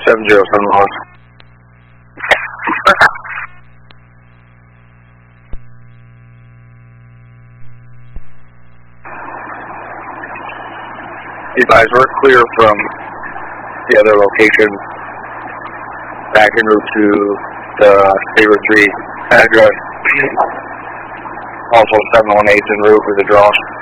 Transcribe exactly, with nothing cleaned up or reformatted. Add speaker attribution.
Speaker 1: seven zero seven one. You guys, we're clear from the other location back en route to the Sabre three address. Also seven one eight en route with the draw.